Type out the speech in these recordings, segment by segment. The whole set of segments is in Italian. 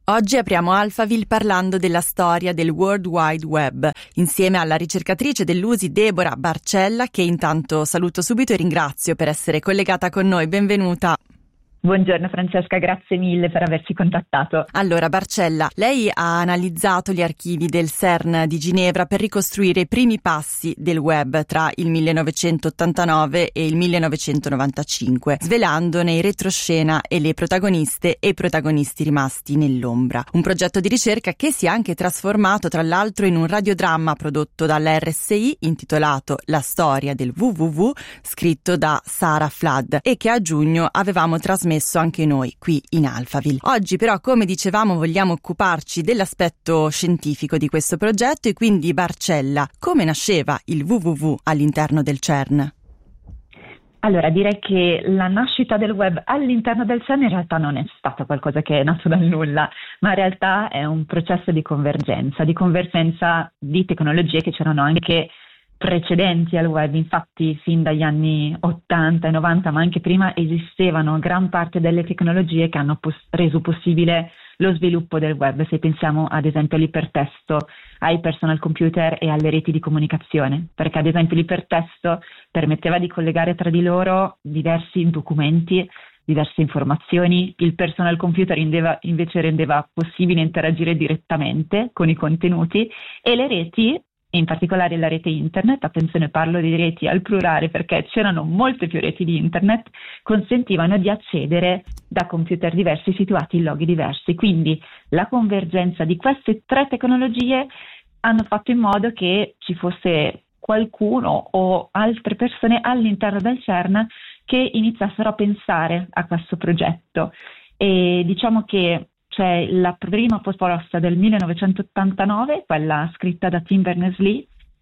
Oggi apriamo Alphaville parlando della storia del World Wide Web, insieme alla ricercatrice dell'USI Deborah Barcella, che intanto saluto subito e ringrazio per essere collegata con noi. Benvenuta. Buongiorno Francesca, grazie mille per averci contattato. Allora Barcella, lei ha analizzato gli archivi del CERN di Ginevra per ricostruire i primi passi del web tra il 1989 e il 1995, svelandone in retroscena e le protagoniste e protagonisti rimasti nell'ombra. Un progetto di ricerca che si è anche trasformato tra l'altro in un radiodramma prodotto dalla RSI intitolato La storia del www, scritto da Sarah Flood, e che a giugno avevamo trasmesso anche noi qui in Alphaville. Oggi però, come dicevamo, vogliamo occuparci dell'aspetto scientifico di questo progetto e quindi Barcella, come nasceva il www all'interno del CERN? Allora, direi che la nascita del web all'interno del CERN in realtà non è stata qualcosa che è nato dal nulla, ma in realtà è un processo di convergenza di tecnologie che c'erano anche precedenti al web. Infatti fin dagli anni 80 e 90, ma anche prima, esistevano gran parte delle tecnologie che hanno reso possibile lo sviluppo del web. Se pensiamo ad esempio all'ipertesto, ai personal computer e alle reti di comunicazione, perché ad esempio l'ipertesto permetteva di collegare tra di loro diversi documenti, diverse informazioni. Il personal computer invece rendeva possibile interagire direttamente con i contenuti, e le reti, in particolare la rete internet, attenzione, parlo di reti al plurale perché c'erano molte più reti di internet, consentivano di accedere da computer diversi situati in luoghi diversi. Quindi la convergenza di queste tre tecnologie hanno fatto in modo che ci fosse qualcuno o altre persone all'interno del CERN che iniziassero a pensare a questo progetto. E diciamo che c'è la prima proposta del 1989, quella scritta da Tim Berners-Lee,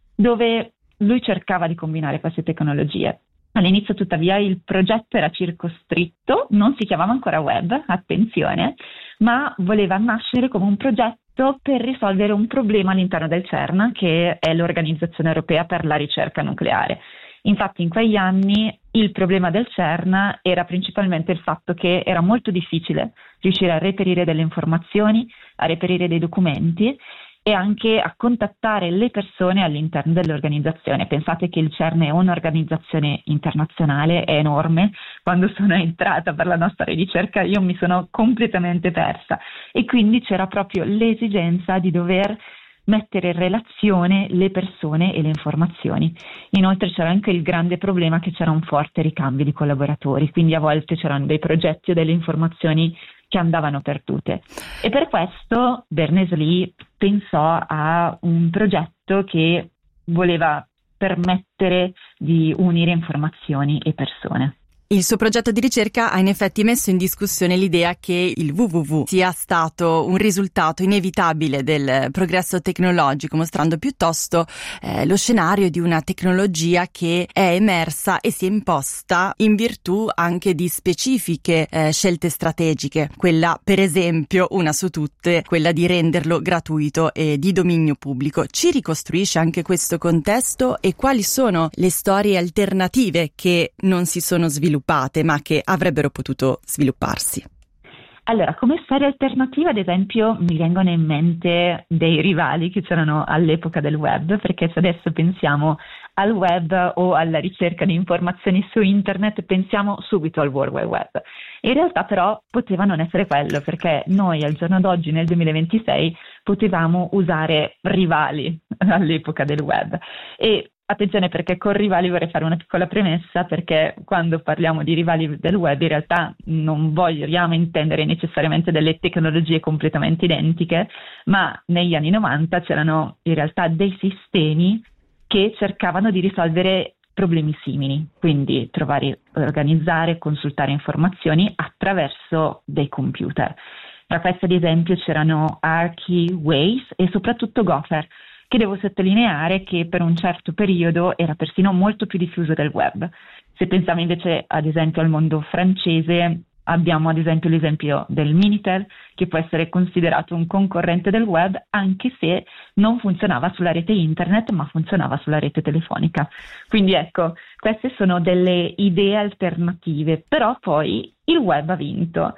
dove lui cercava di combinare queste tecnologie. All'inizio tuttavia il progetto era circoscritto, non si chiamava ancora web, attenzione, ma voleva nascere come un progetto per risolvere un problema all'interno del CERN, che è l'Organizzazione Europea per la Ricerca Nucleare. Infatti in quegli anni il problema del CERN era principalmente il fatto che era molto difficile riuscire a reperire delle informazioni, a reperire dei documenti e anche a contattare le persone all'interno dell'organizzazione. Pensate che il CERN è un'organizzazione internazionale, è enorme. Quando sono entrata per la nostra ricerca io mi sono completamente persa, e quindi c'era proprio l'esigenza di dover mettere in relazione le persone e le informazioni. Inoltre c'era anche il grande problema che c'era un forte ricambio di collaboratori, quindi a volte c'erano dei progetti o delle informazioni che andavano perdute. E per questo Berners-Lee pensò a un progetto che voleva permettere di unire informazioni e persone. Il suo progetto di ricerca ha in effetti messo in discussione l'idea che il www sia stato un risultato inevitabile del progresso tecnologico, mostrando piuttosto lo scenario di una tecnologia che è emersa e si è imposta in virtù anche di specifiche scelte strategiche. Quella, per esempio, una su tutte, quella di renderlo gratuito e di dominio pubblico. Ci ricostruisce anche questo contesto e quali sono le storie alternative che non si sono sviluppate ma che avrebbero potuto svilupparsi? Allora, come storia alternativa, ad esempio, mi vengono in mente dei rivali che c'erano all'epoca del web, perché se adesso pensiamo al web o alla ricerca di informazioni su internet, pensiamo subito al World Wide Web. In realtà però poteva non essere quello, perché noi al giorno d'oggi, nel 2026, potevamo usare rivali all'epoca del web. E attenzione, perché con rivali vorrei fare una piccola premessa, perché quando parliamo di rivali del web in realtà non vogliamo intendere necessariamente delle tecnologie completamente identiche, ma negli anni 90 c'erano in realtà dei sistemi che cercavano di risolvere problemi simili, quindi trovare, organizzare, consultare informazioni attraverso dei computer. Tra questi ad esempio c'erano Archie, Waze e soprattutto Gopher, che devo sottolineare che per un certo periodo era persino molto più diffuso del web. Se pensiamo invece ad esempio al mondo francese, abbiamo ad esempio l'esempio del Minitel, che può essere considerato un concorrente del web anche se non funzionava sulla rete internet ma funzionava sulla rete telefonica. Quindi ecco, queste sono delle idee alternative, però poi il web ha vinto.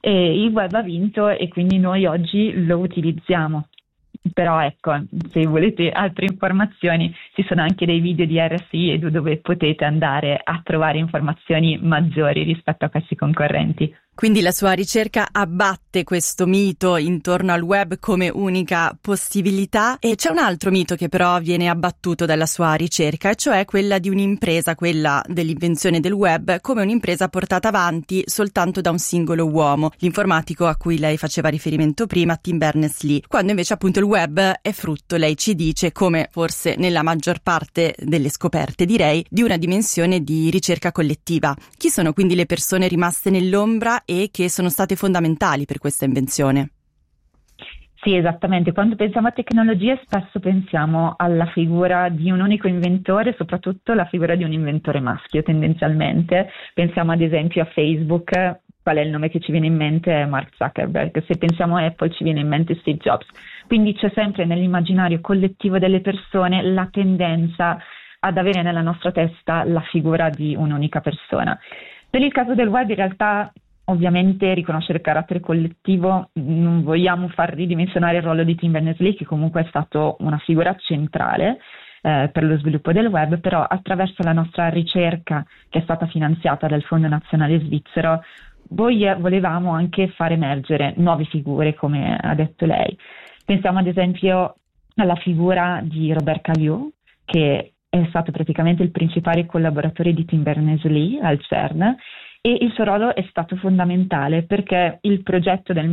e il web ha vinto e quindi noi oggi lo utilizziamo. Però ecco, se volete altre informazioni ci sono anche dei video di RSI Edu dove potete andare a trovare informazioni maggiori rispetto a questi concorrenti. Quindi la sua ricerca abbatte questo mito intorno al web come unica possibilità, e c'è un altro mito che però viene abbattuto dalla sua ricerca, e cioè quella di un'impresa, quella dell'invenzione del web, come un'impresa portata avanti soltanto da un singolo uomo, l'informatico a cui lei faceva riferimento prima, Tim Berners-Lee, quando invece appunto il web è frutto, lei ci dice, come forse nella maggior parte delle scoperte direi, di una dimensione di ricerca collettiva. Chi sono quindi le persone rimaste nell'ombra e che sono state fondamentali per questa invenzione? Sì, esattamente. Quando pensiamo a tecnologie spesso pensiamo alla figura di un unico inventore, soprattutto la figura di un inventore maschio tendenzialmente. Pensiamo ad esempio a Facebook, qual è il nome che ci viene in mente? È Mark Zuckerberg. Se pensiamo a Apple ci viene in mente Steve Jobs. Quindi c'è sempre nell'immaginario collettivo delle persone la tendenza ad avere nella nostra testa la figura di un'unica persona. Per il caso del web in realtà ovviamente riconoscere il carattere collettivo, non vogliamo far ridimensionare il ruolo di Tim Berners-Lee, che comunque è stato una figura centrale per lo sviluppo del web, però attraverso la nostra ricerca che è stata finanziata dal Fondo Nazionale Svizzero volevamo anche far emergere nuove figure, come ha detto lei. Pensiamo ad esempio alla figura di Robert Cailliau, che è stato praticamente il principale collaboratore di Tim Berners-Lee al CERN, e il suo ruolo è stato fondamentale perché il progetto del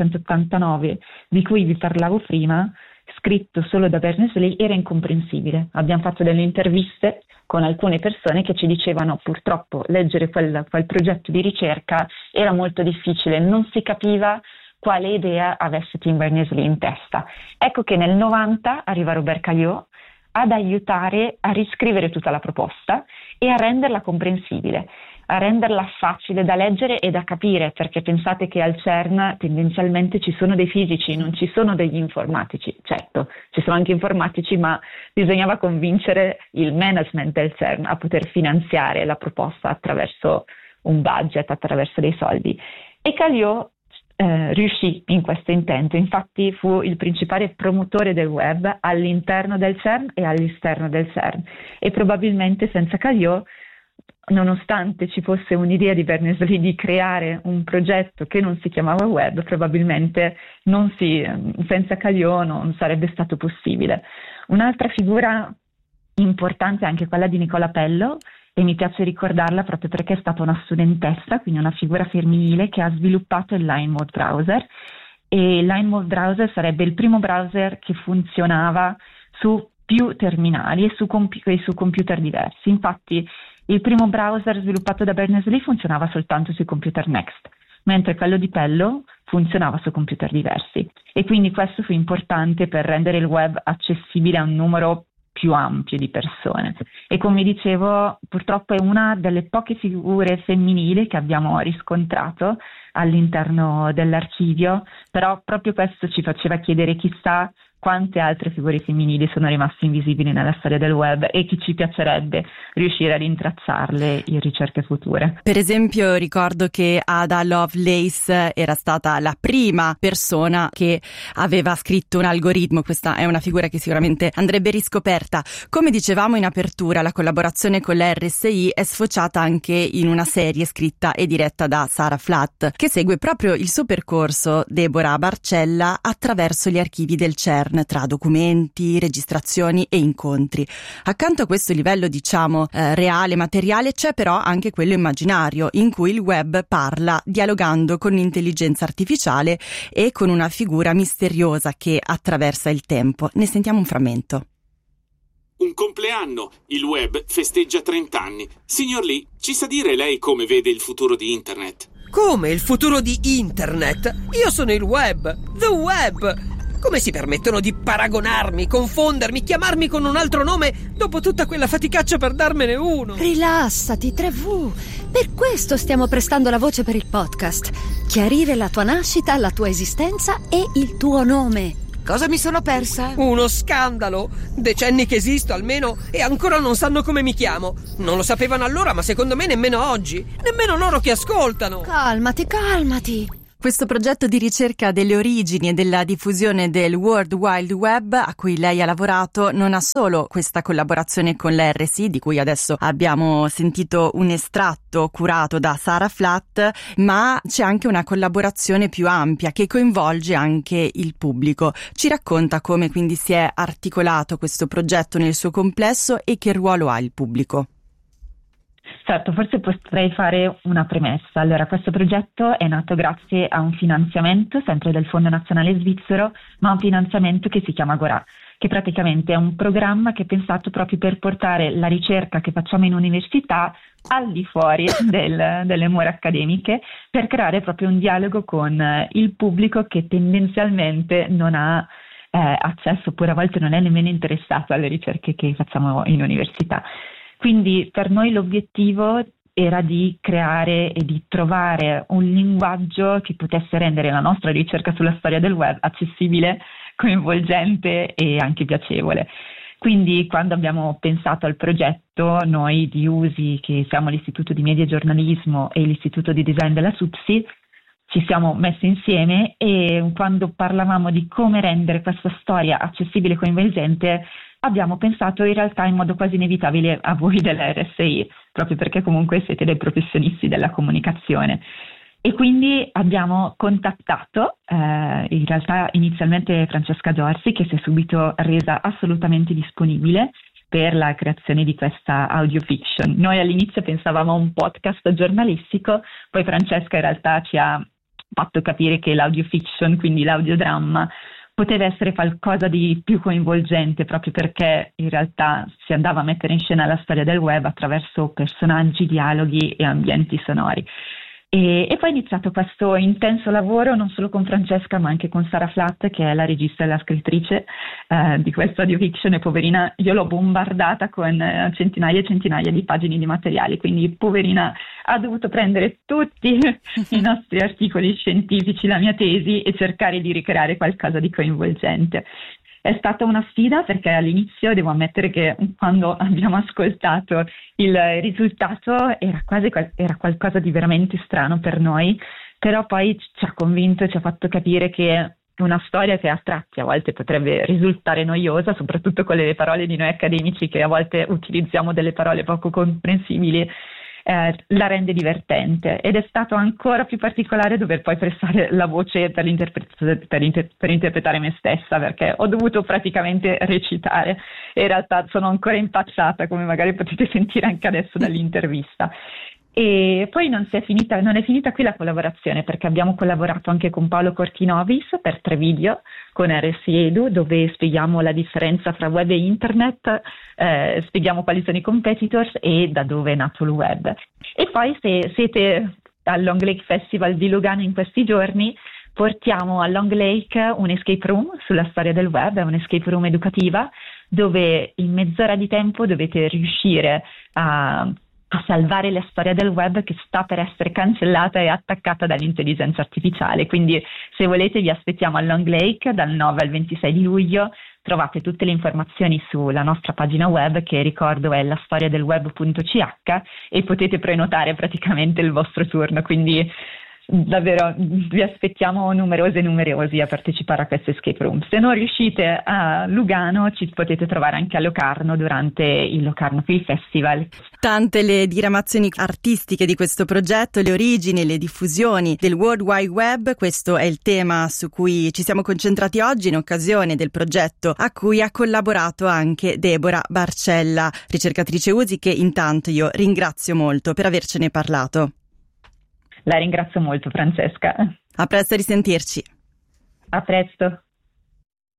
1989 di cui vi parlavo prima, scritto solo da Berners-Lee, era incomprensibile. Abbiamo fatto delle interviste con alcune persone che ci dicevano purtroppo leggere quel progetto di ricerca era molto difficile, non si capiva quale idea avesse Tim Berners-Lee in testa. Ecco che nel 90 arriva Robert Cailliau ad aiutare a riscrivere tutta la proposta e a renderla comprensibile, a renderla facile da leggere e da capire, perché pensate che al CERN tendenzialmente ci sono dei fisici, non ci sono degli informatici. Certo, ci sono anche informatici, ma bisognava convincere il management del CERN a poter finanziare la proposta attraverso un budget, attraverso dei soldi. E Cailliau riuscì in questo intento, infatti fu il principale promotore del web all'interno del CERN e all'esterno del CERN, e probabilmente senza Cailliau, nonostante ci fosse un'idea di Berners-Lee di creare un progetto che non si chiamava web, probabilmente senza Cailliau non sarebbe stato possibile. Un'altra figura importante è anche quella di Nicola Pello, e mi piace ricordarla proprio perché è stata una studentessa, quindi una figura femminile che ha sviluppato il Line Mode Browser, e il Line Mode Browser sarebbe il primo browser che funzionava su più terminali e su computer diversi. Infatti il primo browser sviluppato da Berners-Lee funzionava soltanto sui computer Next, mentre quello di Pello funzionava su computer diversi, e quindi questo fu importante per rendere il web accessibile a un numero più ampio di persone. E come dicevo, purtroppo è una delle poche figure femminili che abbiamo riscontrato all'interno dell'archivio, però proprio questo ci faceva chiedere chissà quante altre figure femminili sono rimaste invisibili nella storia del web e che ci piacerebbe riuscire a rintracciarle in ricerche future. Per esempio ricordo che Ada Lovelace era stata la prima persona che aveva scritto un algoritmo. Questa è una figura che sicuramente andrebbe riscoperta. Come dicevamo in apertura, la collaborazione con la RSI è sfociata anche in una serie scritta e diretta da Sara Flatt, che segue proprio il suo percorso, Deborah Barcella, attraverso gli archivi del CERN, tra documenti, registrazioni e incontri. Accanto a questo livello, reale, materiale, c'è però anche quello immaginario, in cui il web parla dialogando con l'intelligenza artificiale e con una figura misteriosa che attraversa il tempo. Ne sentiamo un frammento. Un compleanno, il web festeggia 30 anni. Signor Lee, ci sa dire lei come vede il futuro di Internet? Come il futuro di Internet? Io sono il web, the web! Come si permettono di paragonarmi, confondermi, chiamarmi con un altro nome dopo tutta quella faticaccia per darmene uno? Rilassati, 3V. Per questo stiamo prestando la voce per il podcast. Chiarire la tua nascita, la tua esistenza e il tuo nome. Cosa mi sono persa? Uno scandalo! Decenni che esisto almeno e ancora non sanno come mi chiamo. Non lo sapevano allora, ma secondo me nemmeno oggi. Nemmeno loro che ascoltano. Calmati. Questo progetto di ricerca delle origini e della diffusione del World Wide Web a cui lei ha lavorato non ha solo questa collaborazione con l'RSI, di cui adesso abbiamo sentito un estratto curato da Sara Flatt, ma c'è anche una collaborazione più ampia che coinvolge anche il pubblico. Ci racconta come quindi si è articolato questo progetto nel suo complesso e che ruolo ha il pubblico? Certo, forse potrei fare una premessa. Allora, questo progetto è nato grazie a un finanziamento, sempre del Fondo Nazionale Svizzero, ma un finanziamento che si chiama Agorà, che praticamente è un programma che è pensato proprio per portare la ricerca che facciamo in università al di fuori delle mura accademiche, per creare proprio un dialogo con il pubblico che tendenzialmente non ha accesso, oppure a volte non è nemmeno interessato alle ricerche che facciamo in università. Quindi per noi l'obiettivo era di creare e di trovare un linguaggio che potesse rendere la nostra ricerca sulla storia del web accessibile, coinvolgente e anche piacevole. Quindi quando abbiamo pensato al progetto, noi di USI, che siamo l'Istituto di Media e Giornalismo e l'Istituto di Design della SUPSI, ci siamo messi insieme e quando parlavamo di come rendere questa storia accessibile e coinvolgente, abbiamo pensato in realtà in modo quasi inevitabile a voi dell'RSI, proprio perché comunque siete dei professionisti della comunicazione. E quindi abbiamo contattato in realtà inizialmente Francesca Giorsi, che si è subito resa assolutamente disponibile per la creazione di questa audio fiction. Noi all'inizio pensavamo a un podcast giornalistico, poi Francesca in realtà ci ha fatto capire che l'audio fiction, quindi l'audiodramma, poteva essere qualcosa di più coinvolgente, proprio perché in realtà si andava a mettere in scena la storia del web attraverso personaggi, dialoghi e ambienti sonori. E poi è iniziato questo intenso lavoro non solo con Francesca ma anche con Sara Flatt, che è la regista e la scrittrice di questa audio fiction, e poverina io l'ho bombardata con centinaia e centinaia di pagine di materiali, quindi poverina ha dovuto prendere tutti i nostri articoli scientifici, la mia tesi, e cercare di ricreare qualcosa di coinvolgente. È stata una sfida perché all'inizio devo ammettere che quando abbiamo ascoltato il risultato era qualcosa di veramente strano per noi, però poi ci ha convinto e ci ha fatto capire che una storia che a tratti a volte potrebbe risultare noiosa, soprattutto con le parole di noi accademici che a volte utilizziamo delle parole poco comprensibili, la rende divertente, ed è stato ancora più particolare dover poi prestare la voce per interpretare me stessa, perché ho dovuto praticamente recitare e in realtà sono ancora impacciata, come magari potete sentire anche adesso dall'intervista. E poi non è finita qui la collaborazione, perché abbiamo collaborato anche con Paolo Cortinovis per 3 video con RSI Edu, dove spieghiamo la differenza fra web e internet, spieghiamo quali sono i competitors e da dove è nato il web. E poi se siete al Long Lake Festival di Lugano in questi giorni, portiamo a Long Lake un escape room sulla storia del web, è un escape room educativa dove in mezz'ora di tempo dovete riuscire a salvare la storia del web che sta per essere cancellata e attaccata dall'intelligenza artificiale. Quindi se volete vi aspettiamo a Long Lake dal 9 al 26 di luglio, trovate tutte le informazioni sulla nostra pagina web, che ricordo è lastoriadelweb.ch, e potete prenotare praticamente il vostro turno, quindi davvero vi aspettiamo numerosi a partecipare a questo escape room. Se non riuscite a Lugano ci potete trovare anche a Locarno durante il Locarno Film Festival. Tante le diramazioni artistiche di questo progetto, le origini, le diffusioni del World Wide Web, questo è il tema su cui ci siamo concentrati oggi in occasione del progetto a cui ha collaborato anche Deborah Barcella, ricercatrice USI, che intanto io ringrazio molto per avercene parlato. La ringrazio molto, Francesca. A presto, a risentirci. A presto.